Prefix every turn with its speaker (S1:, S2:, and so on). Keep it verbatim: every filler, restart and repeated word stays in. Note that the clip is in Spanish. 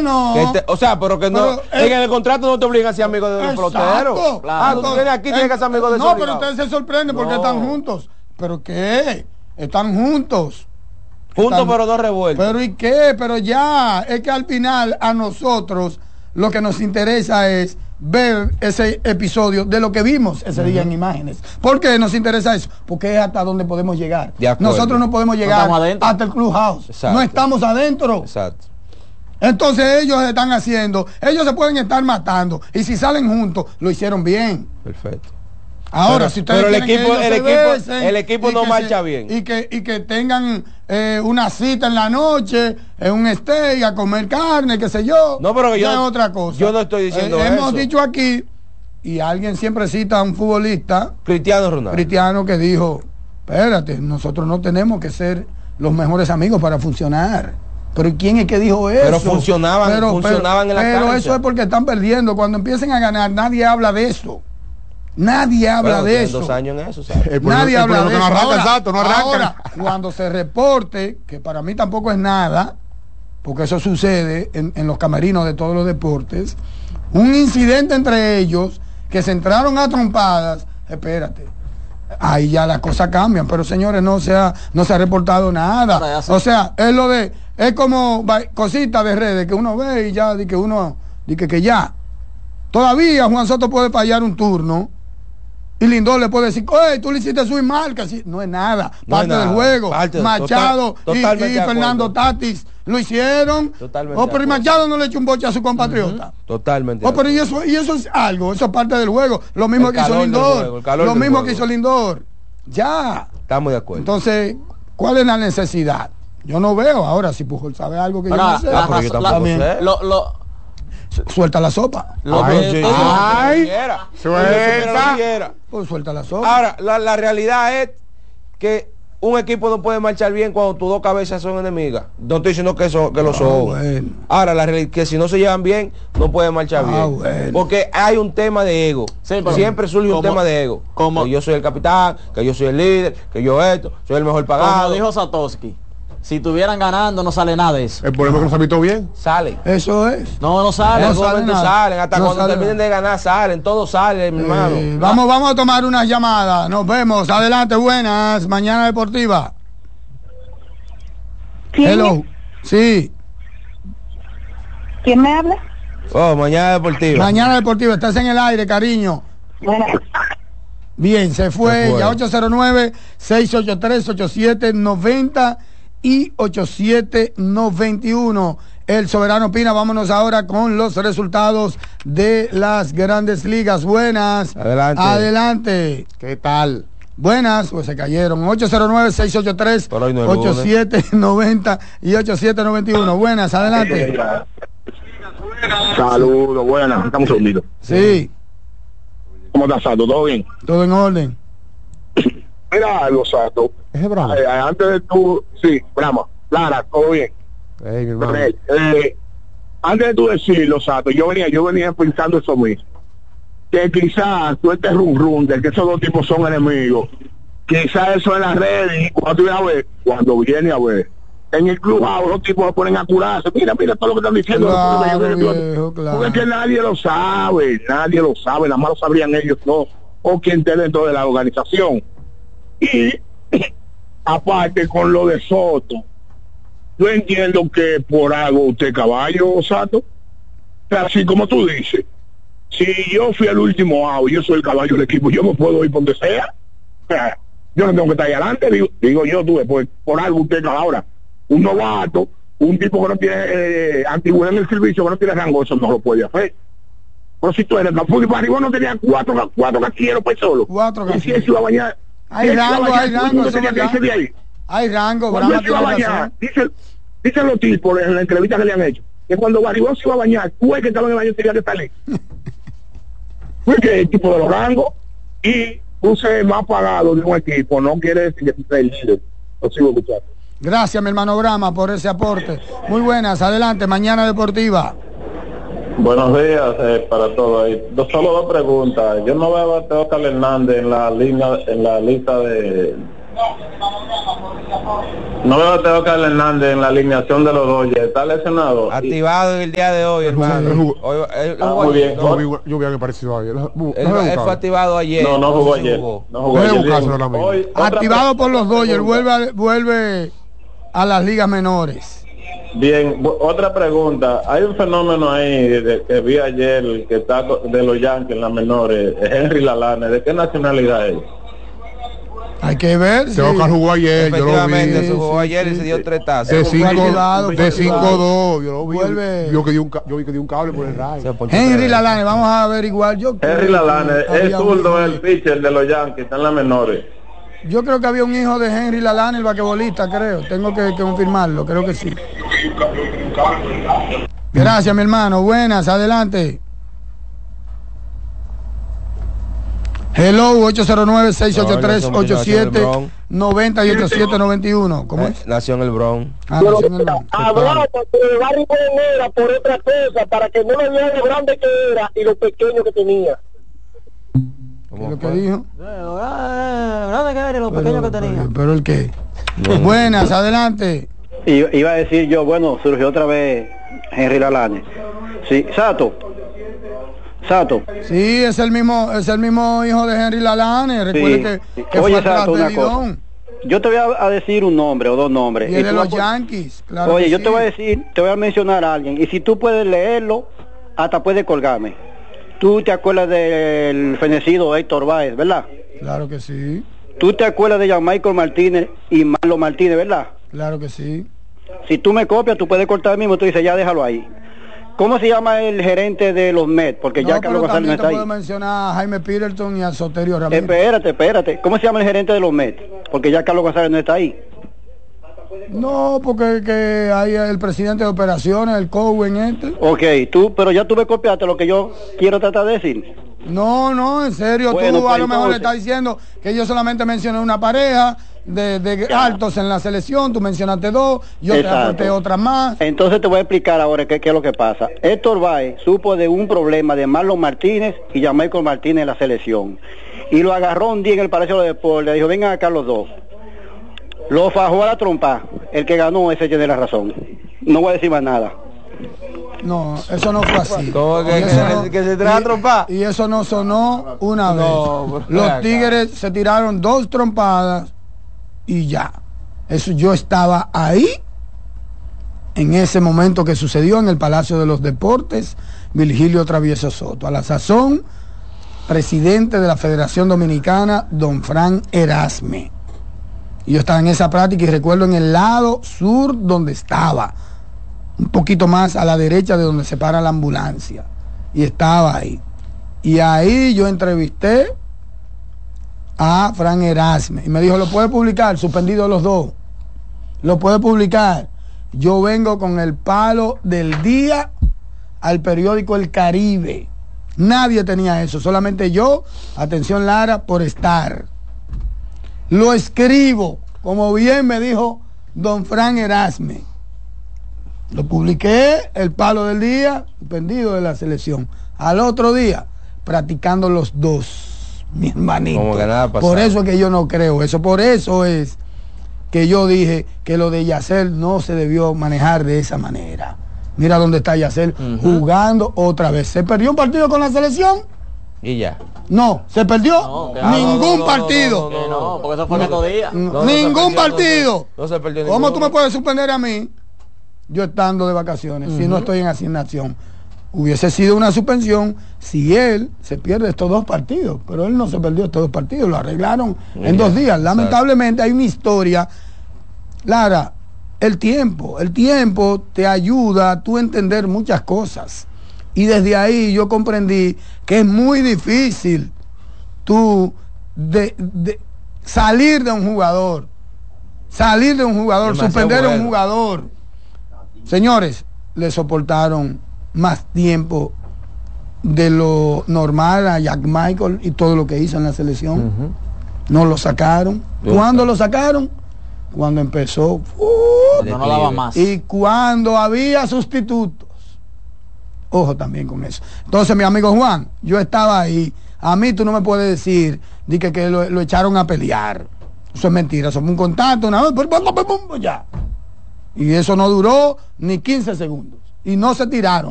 S1: no.
S2: Que te, o sea, pero que no.
S1: Pero,
S2: en el contrato no te obligan a ser amigo de un pelotero.
S1: Claro.
S2: Ah, tú tienes aquí, tienes que ser amigo de
S1: No,
S2: esos
S1: pero
S2: ligados.
S1: ustedes se sorprenden porque
S2: No.
S1: están juntos. ¿Pero qué? Están juntos.
S2: Juntos
S1: Están-
S2: pero no revueltos.
S1: ¿Pero y qué? Pero ya, es que al final a nosotros lo que nos interesa es ver ese episodio de lo que vimos ese día en imágenes. ¿Por qué nos interesa eso? Porque es hasta donde podemos llegar.
S2: De acuerdo.
S1: Nosotros no podemos llegar
S3: estamos adentro.
S1: hasta el clubhouse.
S2: Exacto.
S1: No estamos adentro.
S2: Exacto.
S1: Entonces ellos están haciendo, ellos se pueden estar matando. Y si salen juntos, lo hicieron bien.
S2: Perfecto.
S1: Ahora,
S2: Pero-
S1: si ustedes
S2: pero el
S1: quieren
S2: equipo-
S1: que ellos
S2: el
S1: se
S2: equipo-
S1: besen
S2: el equipo
S1: y
S2: no
S1: que
S2: marcha
S1: se-
S2: bien.
S1: Y que, y que tengan eh, una cita en la noche, en un steak, a comer carne, qué sé yo.
S2: No, pero que
S1: ya
S2: yo-
S1: es otra cosa.
S2: yo no estoy diciendo
S1: Hemos
S2: eso.
S1: dicho aquí, y alguien siempre cita a un futbolista
S2: Cristiano Ronaldo.
S1: cristiano que dijo, espérate, nosotros no tenemos que ser los mejores amigos para funcionar. Pero ¿quién es que dijo eso?
S2: Pero funcionaban- funcionaban en la
S1: Pero
S2: cancha.
S1: eso es porque están perdiendo. Cuando empiecen a ganar, nadie habla de eso. Nadie habla
S2: Bueno,
S1: de
S2: tienen
S1: eso.
S2: dos años en eso, ¿sabes?
S4: El problema-
S1: Nadie
S4: el
S1: habla
S4: problema
S1: de
S4: es
S1: eso.
S4: que no arranca,
S1: Ahora,
S4: exacto, no arranca.
S1: ahora, cuando se reporte, que para mí tampoco es nada, porque eso sucede en, en los camerinos de todos los deportes, un incidente entre ellos que se entraron a trompadas, espérate, ahí ya las cosas cambian, pero señores, no se ha, no se ha reportado nada.
S3: Ahora ya se-
S1: O sea, es lo de, es como va- cositas de redes que uno ve y ya, di que uno, di que, que ya. Todavía Juan Soto puede fallar un turno. Y Lindor le puede decir, oye, tú le hiciste su marca. Sí, no es nada,
S2: No es
S1: parte
S2: nada,
S1: del juego.
S2: parte de-
S1: Machado
S2: total-
S1: y-
S2: totalmente
S1: y,
S2: de
S1: Fernando
S2: acuerdo.
S1: Tatis lo hicieron.
S2: Totalmente
S1: Oh,
S2: de
S1: pero y
S2: acuerdo.
S1: Machado no le echó un boche a su compatriota.
S2: Totalmente.
S1: Oh,
S2: de
S1: pero y
S2: acuerdo.
S1: eso, y eso es algo, eso es parte del juego. Lo mismo
S2: El
S1: que hizo
S2: calor del
S1: Lindor.
S2: juego, el calor
S1: Lo
S2: del
S1: mismo
S2: juego.
S1: que hizo Lindor. Ya.
S2: Estamos de acuerdo.
S1: Entonces, ¿cuál es la necesidad? Yo no veo ahora si Pujol sabe algo que yo
S3: Ahora,
S1: no sé.
S3: la
S2: Ah, pero yo
S3: razón-
S2: tampoco
S3: la-
S2: sé.
S3: lo- lo-
S1: Suelta la sopa.
S3: lo
S2: Ay,
S3: que-
S2: sí,
S3: todo-
S4: Ay.
S2: Suelta.
S4: Suelta.
S2: Suelta.
S1: Pues suelta la sopa.
S2: Ahora, la, la realidad es que un equipo no puede marchar bien cuando tus dos cabezas son enemigas. No estoy diciendo que, son, que lo son.
S1: Ah, bueno.
S2: Ahora, la realidad es que si no se llevan bien, no pueden marchar
S1: Ah,
S2: bien.
S1: bueno.
S2: Porque hay un tema de ego.
S3: Sí, pero
S2: Siempre surge un
S3: como-
S2: tema de ego.
S3: como-
S2: que yo soy el capitán, que yo soy el líder, que yo esto, soy el mejor pagado.
S3: Como dijo Satoshi, si estuvieran ganando no sale nada de eso.
S4: El problema es que no se ha visto bien.
S2: Salen.
S1: Eso es.
S3: No, no sale.
S1: No
S2: En
S1: sale
S2: algún momento
S1: nada.
S2: salen. Hasta
S1: No
S2: cuando
S1: sale
S2: terminen
S1: nada.
S2: de ganar, salen. Todos salen, mi hermano.
S1: Eh, vamos, vamos a tomar unas llamadas. Nos vemos. Adelante, buenas. Mañana Deportiva.
S5: ¿Quién,
S1: Hello. Sí.
S5: ¿Quién me habla?
S2: Oh, mañana deportiva.
S1: Mañana Deportiva. Estás en el aire, cariño.
S5: Bueno,
S1: Bien, se fue.
S2: Se fue.
S1: Ya ocho cero nueve, seis ocho tres, ocho siete nueve cero y ocho siete nueve uno. El Soberano Pina. Vámonos ahora con los resultados de las grandes ligas. Buenas.
S2: Adelante.
S1: Adelante.
S4: ¿Qué tal?
S1: Buenas, pues se cayeron. ocho cero nueve, seis ocho tres,
S2: Por hoy no es
S1: ocho siete nueve cero y ocho siete nueve uno. Buenas, adelante.
S6: Saludos, buenas, estamos unidos.
S1: Sí,
S6: ¿Cómo estás, Sato? ¿Todo bien?
S1: todo en orden.
S6: Mira algo, Sato.
S4: ¿Es bravo?
S6: Eh, antes de tú, sí, Brahma, Lara, todo bien.
S4: Ey, mi hermano.
S6: Eh, antes de tú decirlo, Sato, yo venía, yo venía pensando eso mismo. Que quizás tú este rum rum de que esos dos tipos son enemigos, quizás eso en las redes, y cuando tú vienes a ver, cuando viene a ver, en el club ahora los tipos se ponen a curarse, mira, mira todo lo que están diciendo.
S1: Claro,
S6: Porque
S1: viejo, claro.
S6: es que nadie lo sabe, nadie lo sabe, nada más lo sabrían ellos no, o quien esté dentro de la organización. Y aparte con lo de Soto, yo entiendo que por algo usted caballo, Sato, pero así como tú dices, si yo fui el último out, yo soy el caballo del equipo, yo me puedo ir por donde sea. O sea, yo no tengo que estar ahí adelante, digo, digo yo, tuve, pues por algo usted ahora, un novato, un tipo que no tiene eh, antigüedad en el servicio, que no tiene rango, eso no lo puede hacer. Pero si tú eres porque para arriba no tenía cuatro, cuatro casquilleros pues solo.
S1: Cuatro
S6: Y si él
S1: casquilleros.
S6: se iba a bañar,
S1: Hay
S6: si él se iba a
S1: rango,
S6: bañar,
S1: hay
S6: todo el
S1: rango,
S6: mundo
S1: eso
S6: tenía
S1: es
S6: que irse
S1: verdad.
S6: de ahí.
S1: Hay rango,
S6: Cuando
S1: Brahma
S6: él se iba a
S1: tiene
S6: bañar,
S1: razón.
S6: dicen, dicen los tipos en la entrevista que le han hecho, que cuando Barribón se iba a bañar, tú el que estaba en el baño tenía que salir. Fue que el tipo de los rangos y puse más pagado de un equipo, no quiere decir que tú seas el líder. Lo sigo escuchando.
S1: Gracias, mi hermano Brahma, por ese aporte. Muy buenas, adelante, Mañana Deportiva.
S7: Buenos días eh, para todos. ahí. Dos, solo dos preguntas. Yo no veo a Teócar Hernández en la línea, en la lista de, No veo a Teo Carlos Hernández en la alineación de los Dodgers. ¿Está lesionado?
S2: Activado en el día de hoy, hermano.
S4: Él jugó-
S2: Hoy- él-
S7: Ah,
S2: jugó
S7: muy
S2: ayer,
S7: bien.
S2: ¿no?
S4: Yo vi, yo vi algo parecido ayer. No, no,
S2: Él,
S4: no,
S2: él fue activado ayer.
S7: No, no jugó
S2: sé si
S7: ayer.
S2: jugó.
S7: No jugó
S4: Voy a
S7: ayer.
S4: buscarlo ahora mismo.
S7: Hoy, otra
S1: Activado por los
S7: pregunta.
S1: Dodgers, vuelve, a- vuelve a las ligas menores.
S7: Bien, bu- otra pregunta. Hay un fenómeno ahí de- que vi ayer que está co- de los Yankees en las menores, Henry Lalane. ¿De qué nacionalidad es?
S1: Hay que ver si
S4: Teo Carlos jugó ayer, yo lo
S2: Efectivamente,
S4: vi.
S2: se jugó
S1: sí,
S2: ayer y
S1: sí,
S2: se dio
S1: sí.
S2: tres tazas.
S4: De
S1: fue
S4: cinco
S1: activado,
S4: de
S1: fue
S4: cinco
S1: activado.
S4: dos, yo lo vi.
S1: Vuelve.
S4: Yo que di un ca- yo vi que di un cable por el rayo.
S2: Se ponchó
S1: Henry
S2: tres
S1: Lalane, vamos a averiguar. Yo creo
S7: Henry Lalane
S1: que
S7: es
S1: había un
S7: zurdo,
S1: hijo
S7: el
S1: de-
S7: pitcher de los Yankees, está en las menores.
S1: Yo creo que había un hijo de Henry Lalane, el basquetbolista, creo. Tengo que, que confirmarlo, creo que sí. Gracias, mi hermano. Buenas, adelante. Hello, ocho cero nueve, seis ocho tres, ocho siete nueve cero y ocho siete nueve uno. ¿Cómo
S2: Eh,
S1: es?
S2: Nació en el Bronx.
S1: Ah, nació en el Bronx.
S6: Hablaba de Barry Bonera por otra cosa, para que no le vieran lo grande que era y lo pequeño que tenía.
S1: ¿Qué
S2: ¿Cómo
S1: es lo que
S2: fue?
S1: dijo?
S3: Grande que eres, lo pequeño que tenía.
S1: Pero, pero el qué. Buenas, adelante.
S5: Y iba a decir yo, bueno, surgió otra vez Henry Lalane. Sí, Sato. Sato.
S1: Sí, es el mismo, es el mismo hijo de Henry Lalane. Recuerde
S5: Sí,
S1: que,
S5: sí.
S1: que
S5: Oye,
S1: fue atrás
S5: Sato,
S1: de
S5: una cosa.
S1: Lidón.
S5: Yo te voy a, a decir un nombre o dos nombres.
S1: Y es de
S5: tú
S1: los
S5: vas a-
S1: Yankees. Claro
S5: Oye,
S1: que
S5: yo
S1: sí.
S5: te voy a decir, te voy a mencionar a alguien. Y si tú puedes leerlo, hasta puedes colgarme. Tú te acuerdas del fenecido Héctor Báez, ¿verdad?
S1: Claro que sí.
S5: Tú te acuerdas de Jan Michael Martínez y Marlon Martínez, ¿verdad?
S1: Claro que sí.
S5: Si tú me copias, tú puedes cortar mismo, tú dices, ya déjalo ahí. ¿Cómo se llama el gerente de los Mets? Porque
S1: No,
S5: ya
S1: pero
S5: Carlos González no
S1: también
S5: está
S1: te
S5: ahí.
S1: puedo mencionar a Jaime Peterson y a Soterio Ramírez.
S5: Espérate, espérate. ¿Cómo se llama el gerente de los Mets? Porque ya Carlos González no está ahí.
S1: No, porque que hay el presidente de operaciones, el Cowen este.
S5: Ok, tú, pero ya tú me copiaste lo que yo quiero tratar de decir.
S1: No, no, en serio,
S5: Bueno,
S1: tú a
S5: pues,
S1: lo mejor le
S5: entonces-
S1: estás diciendo que yo solamente mencioné una pareja de, de altos en la selección, tú mencionaste dos, yo te
S5: Exacto.
S1: aporté otras más.
S5: Entonces te voy a explicar ahora qué, qué es lo que pasa. Héctor Báez supo de un problema de Marlon Martínez y Jamaico Martínez en la selección. Y lo agarró un día en el Palacio de los Deportes, le dijo, vengan acá los dos. Lo fajó a la trompa. El que ganó, ese tiene la razón. No voy a decir más nada.
S1: No, eso no fue así.
S2: ¿Cómo que-
S1: Y eso
S2: que-
S1: no-
S2: que se trae a
S1: y-
S2: trompar?
S1: Y eso no sonó una
S2: No,
S1: vez.
S2: pero
S1: Los
S2: acá.
S1: Tigres se tiraron dos trompadas y ya. Eso yo estaba ahí en ese momento que sucedió en el Palacio de los Deportes, Virgilio Travieso Soto. A la sazón, presidente de la Federación Dominicana, don Fran Erasme. Y yo estaba en esa práctica y recuerdo en el lado sur donde estaba, un poquito más a la derecha de donde se para la ambulancia. Y estaba ahí. Y ahí yo entrevisté a Fran Erasme. Y me dijo, ¿lo puede publicar? Suspendido los dos. ¿Lo puede publicar? Yo vengo con el palo del día al periódico El Caribe. Nadie tenía eso, solamente yo, atención Lara, por estar. Lo escribo, como bien me dijo don Fran Erasme. Lo publiqué, el palo del día, suspendido de la selección. Al otro día, practicando los dos, mi hermanito.
S2: Como que nada pasaba.
S1: Por eso es que yo no creo eso, por eso es que yo dije que lo de Yacel no se debió manejar de esa manera. Mira dónde está Yacel,
S2: Ujú.
S1: jugando otra vez. ¿Se perdió un partido con la selección?
S2: Y ya.
S1: No, ¿se perdió?
S3: No, que-
S1: Ningún
S2: Ah, no, no, no,
S1: partido.
S3: Que no, porque eso fue estos días.
S1: No,
S2: No, no se
S1: ningún
S2: perdió,
S1: partido.
S2: no se- no se perdió
S1: ¿Cómo
S2: ninguno.
S1: tú me puedes suspender a mí? Yo estando de vacaciones, si no estoy en asignación. Hubiese sido una suspensión si él se pierde estos dos partidos, pero él no se perdió estos dos partidos, lo arreglaron en
S2: Ya,
S1: dos días.
S2: exacto.
S1: Lamentablemente hay una historia. Lara, el tiempo, el tiempo te ayuda a tú entender muchas cosas. Y desde ahí yo comprendí que es muy difícil tú de, de salir de un jugador, salir de un jugador,
S2: Demasiado
S1: suspender a un
S2: bueno.
S1: jugador. Señores, le soportaron más tiempo de lo normal a Jack Michael y todo lo que hizo en la selección.
S2: Ujú.
S1: No lo sacaron.
S2: Yo
S1: ¿Cuándo
S2: sé.
S1: lo sacaron? Cuando empezó. ¡uh!
S3: No, no daba más.
S1: Y cuando había sustitutos. Ojo también con eso. Entonces, mi amigo Juan, yo estaba ahí. A mí tú no me puedes decir di que, que lo, lo echaron a pelear. Eso es mentira, eso fue un contacto, una vez, ya. Y eso no duró ni quince segundos. Y no se tiraron.